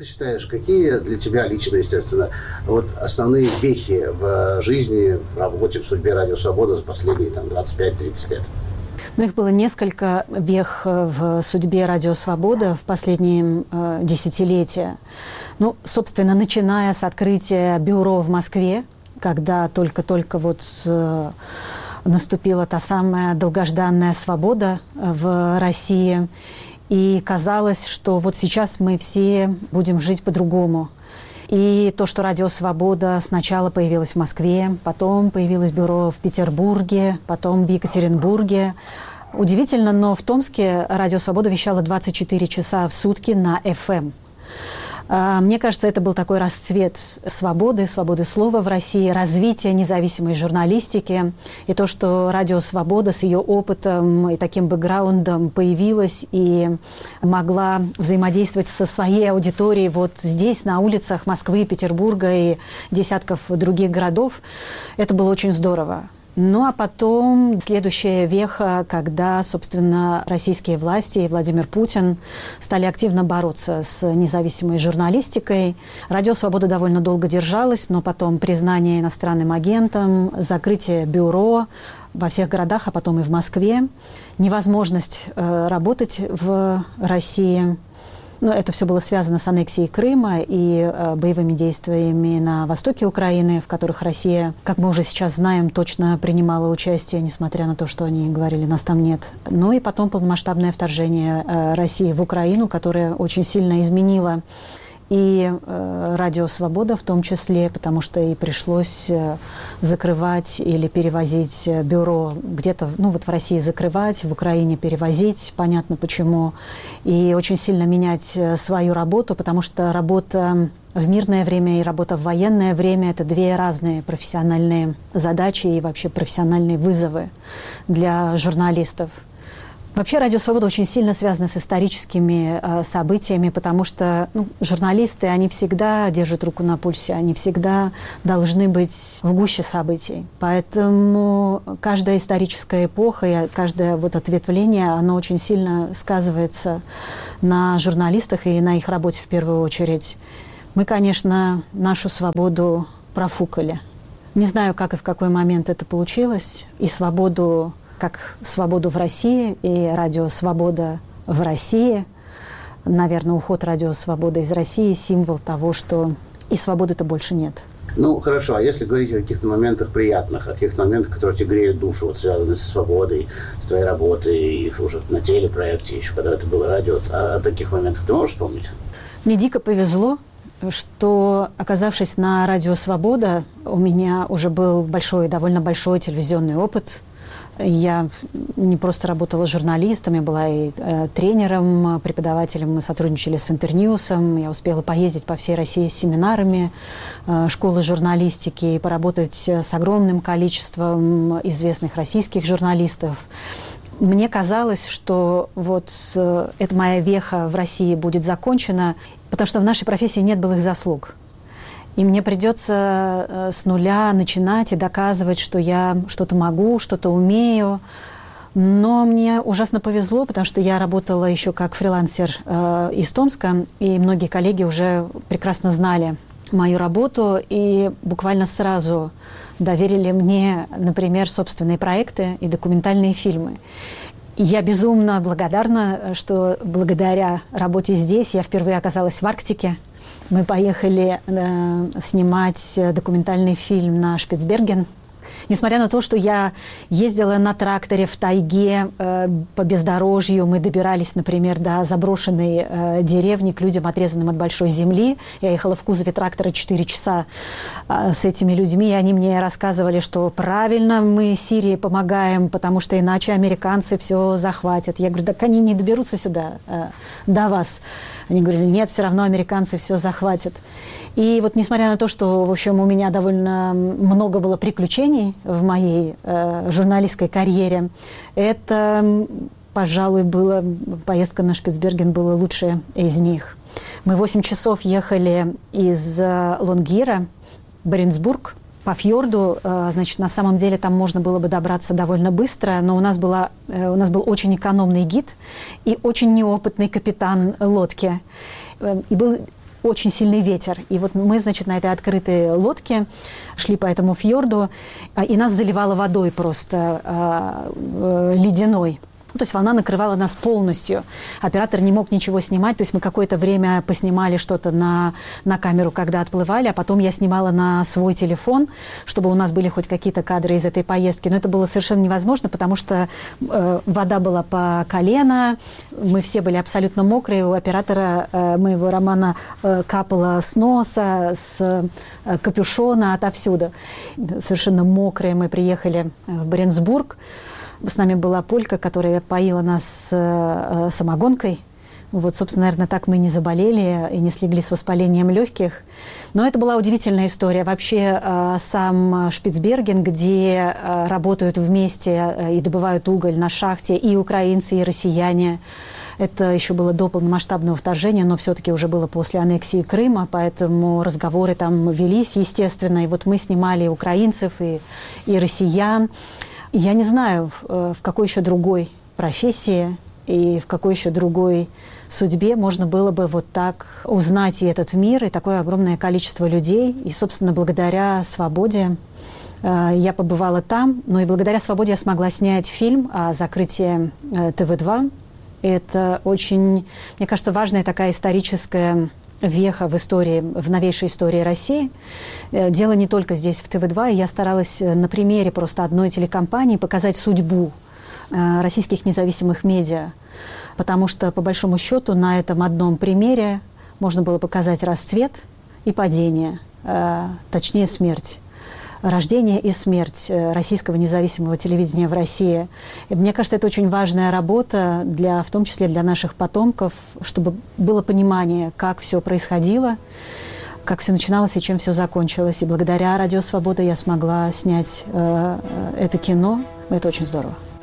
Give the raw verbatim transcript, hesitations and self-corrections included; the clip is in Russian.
считаешь, какие для тебя лично, естественно, вот основные вехи в жизни, в работе, в судьбе Радио Свобода за последние там, двадцать пять тридцать лет? Ну, их было несколько вех в судьбе Радио Свобода в последние э, десятилетия. Ну, собственно, начиная с открытия бюро в Москве, когда только-только вот э, наступила та самая долгожданная свобода в России. И казалось, что вот сейчас мы все будем жить по-другому. И то, что Радио Свобода сначала появилось в Москве, потом появилось бюро в Петербурге, потом в Екатеринбурге. Удивительно, но в Томске Радио Свобода вещало двадцать четыре часа в сутки на эф эм. Мне кажется, это был такой расцвет свободы, свободы слова в России, развитие независимой журналистики. И то, что Радио Свобода с ее опытом и таким бэкграундом появилась и могла взаимодействовать со своей аудиторией вот здесь, на улицах Москвы, Петербурга и десятков других городов, это было очень здорово. Ну, а потом следующая веха, когда, собственно, российские власти и Владимир Путин стали активно бороться с независимой журналистикой. Радио «Свобода» довольно долго держалось, но потом признание иностранным агентом, закрытие бюро во всех городах, а потом и в Москве, невозможность э, работать в России. Ну, это все было связано с аннексией Крыма и э, боевыми действиями на востоке Украины, в которых Россия, как мы уже сейчас знаем, точно принимала участие, несмотря на то, что они говорили, нас там нет. Ну и потом полномасштабное вторжение э, России в Украину, которое очень сильно изменило и э, Радио Свобода в том числе, потому что и пришлось э, закрывать или перевозить бюро где-то, ну вот в России закрывать, в Украине перевозить, понятно почему, и очень сильно менять свою работу, потому что работа в мирное время и работа в военное время – это две разные профессиональные задачи и вообще профессиональные вызовы для журналистов. Вообще Радио Свобода очень сильно связано с историческими э, событиями, потому что ну, журналисты, они всегда держат руку на пульсе, они всегда должны быть в гуще событий. Поэтому каждая историческая эпоха и каждое вот ответвление, оно очень сильно сказывается на журналистах и на их работе в первую очередь. Мы, конечно, нашу свободу профукали. Не знаю, как и в какой момент это получилось, и свободу как свободу в России и Радио Свобода в России. Наверное, уход Радио Свобода из России – символ того, что и свободы-то больше нет. Ну, хорошо, а если говорить о каких-то моментах приятных, о каких-то моментах, которые тебе греют душу, вот связанные со свободой, с твоей работой, и уже на телепроекте, еще когда это было радио, о, о таких моментах ты можешь вспомнить? Мне дико повезло, что, оказавшись на Радио Свобода, у меня уже был большой, довольно большой телевизионный опыт. Я не просто работала журналистом, я была и э, тренером, преподавателем. Мы сотрудничали с Интерньюсом. Я успела поездить по всей России с семинарами э, школы журналистики, поработать с огромным количеством известных российских журналистов. Мне казалось, что вот э, эта моя веха в России будет закончена, потому что в нашей профессии нет былых заслуг. И мне придется с нуля начинать и доказывать, что я что-то могу, что-то умею. Но мне ужасно повезло, потому что я работала еще как фрилансер э, из Томска, и многие коллеги уже прекрасно знали мою работу и буквально сразу доверили мне, например, собственные проекты и документальные фильмы. И я безумно благодарна, что благодаря работе здесь я впервые оказалась в Арктике. Мы поехали э, снимать документальный фильм на Шпицберген. Несмотря на то, что я ездила на тракторе в тайге э, по бездорожью, мы добирались, например, до заброшенной э, деревни к людям, отрезанным от большой земли. Я ехала в кузове трактора четыре часа э, с этими людьми, и они мне рассказывали, что правильно мы Сирии помогаем, потому что иначе американцы все захватят. Я говорю, так они не доберутся сюда, э, до вас. Они говорили, нет, все равно американцы все захватят. И вот несмотря на то, что, в общем, у меня довольно много было приключений в моей э, журналистской карьере, это, пожалуй, была, поездка на Шпицберген была лучшая из них. Мы восемь часов ехали из э, Лонгира, Баренцбург, по фьорду. Э, значит, на самом деле там можно было бы добраться довольно быстро, но у нас, была, э, у нас был очень экономный гид и очень неопытный капитан лодки. Э, и был очень сильный ветер. И вот мы, значит, на этой открытой лодке шли по этому фьорду, и нас заливало водой просто э, ледяной. То есть волна накрывала нас полностью. Оператор не мог ничего снимать. То есть мы какое-то время поснимали что-то на, на камеру, когда отплывали, а потом я снимала на свой телефон, чтобы у нас были хоть какие-то кадры из этой поездки. Но это было совершенно невозможно, потому что э, вода была по колено, мы все были абсолютно мокрые. У оператора э, моего романа э, капало с носа, с э, капюшона, отовсюду. Совершенно мокрые мы приехали в Баренцбург. С нами была полька, которая поила нас э, самогонкой. Вот, собственно, наверное, так мы не заболели и не слегли с воспалением легких. Но это была удивительная история. Вообще э, сам Шпицберген, где э, работают вместе э, и добывают уголь на шахте и украинцы, и россияне. Это еще было до полномасштабного вторжения, но все-таки уже было после аннексии Крыма, поэтому разговоры там велись, естественно. И вот мы снимали украинцев и, и россиян. Я не знаю, в какой еще другой профессии и в какой еще другой судьбе можно было бы вот так узнать и этот мир, и такое огромное количество людей. И, собственно, благодаря «Свободе» я побывала там, но и благодаря «Свободе» я смогла снять фильм о закрытии тэ вэ два. Это очень, мне кажется, важная такая историческая веха в истории, в новейшей истории России. Дело не только здесь, в тэ вэ два. Я старалась на примере просто одной телекомпании показать судьбу российских независимых медиа. Потому что, по большому счету, на этом одном примере можно было показать расцвет и падение, точнее, смерть. Рождение и смерть российского независимого телевидения в России. И мне кажется, это очень важная работа, для, в том числе для наших потомков, чтобы было понимание, как все происходило, как все начиналось и чем все закончилось. И благодаря «Радио Свобода» я смогла снять э, это кино. Это очень здорово.